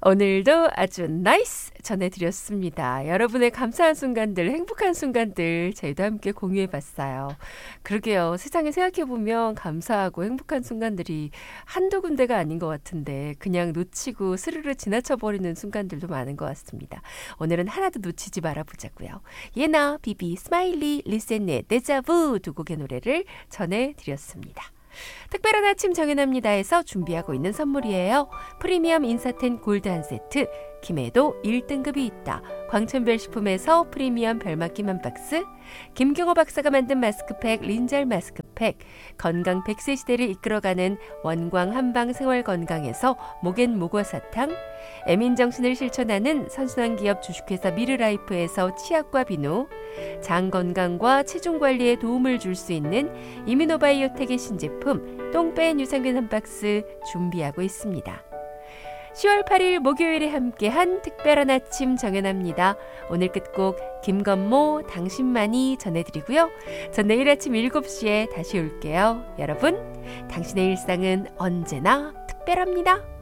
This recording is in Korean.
오늘도 아주 나이스 전해드렸습니다. 여러분의 감사한 순간들, 행복한 순간들 저희도 함께 공유해봤어요. 그러게요. 세상에 생각해보면 감사하고 행복한 순간들이 한두 군데가 아닌 것 같은데 그냥 놓치고 스르르 지나쳐버리는 순간들도 많은 것 같습니다. 오늘은 하나도 놓치지 말아보자고요. 예나, 비비, 스마일리, 리센의 데자부 두 곡의 노래를 전해드렸습니다. 특별한 아침 정연합니다에서 준비하고 있는 선물이에요. 프리미엄 인사텐 골드 한 세트, 김해도 1등급이 있다. 광천별 식품에서 프리미엄 별맛김 한 박스, 김경호 박사가 만든 마스크팩 린잘 마스크팩, 건강 100세 시대를 이끌어가는 원광 한방생활건강에서 목엔 모과사탕, 애민정신을 실천하는 선순환기업 주식회사 미르라이프에서 치약과 비누, 장 건강과 체중 관리에 도움을 줄 수 있는 이미노바이오텍의 신제품 똥뺀 유산균 한 박스 준비하고 있습니다. 10월 8일 목요일에 함께한 특별한 아침 정연합니다. 오늘 끝곡 김건모 당신만이 전해드리고요. 전 내일 아침 7시에 다시 올게요. 여러분, 당신의 일상은 언제나 특별합니다.